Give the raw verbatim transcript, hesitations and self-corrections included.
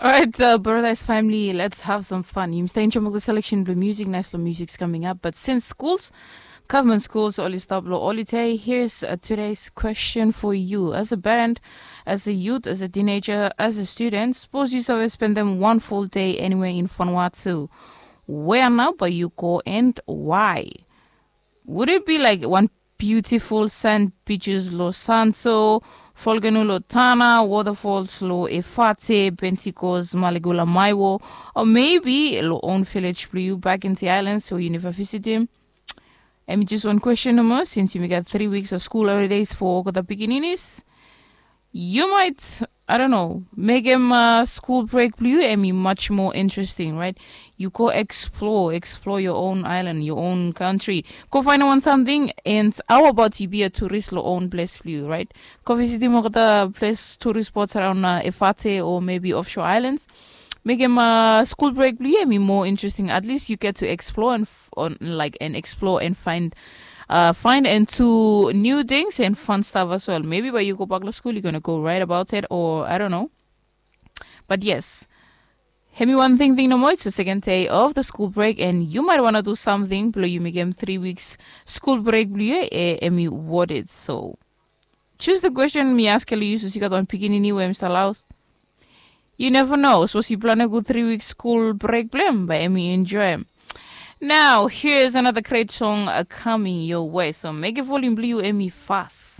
right, uh, Paradise family, let's have some fun. You stay in the selection blue music, nice little music's coming up. But since schools, government schools, only stop low holiday, here's uh, today's question for you. As a parent, as a youth, as a teenager, as a student, suppose you always spend them one full day anywhere in Vanuatu. Where now but you go and why? Would it be like one beautiful sand beaches, Los Santo, Folganulo Tana, waterfalls, Lo Efate, Penticos, Maligula Maiwo, or maybe Lo own village for you back in the islands so you never visit him? And just one question more, since you may get three weeks of school holidays for the beginningies, you might, I don't know, make him uh, school break blue and be much more interesting, right? You go explore, explore your own island, your own country. Go find out something, and how about you be a tourist your own place blue, right? Go visit more the place tourist spots around uh, Efate or maybe offshore islands. Make him a school break blue and be more interesting. At least you get to explore and f- on, like and explore and find Uh, find into new things and fun stuff as well. Maybe when you go back to school, you're gonna go right about it, or I don't know. But yes, have me one thing, thing no more. It's the second day of the school break, and you might wanna do something. Below you make him three weeks school break, blue, and me what it. So choose the question me ask you so you got on picking anywhere, Mister Laos. You never know. So you plan a good three weeks school break, blame, but me enjoy. Now, here's another great song uh, coming your way. So make it volume blue and me fast.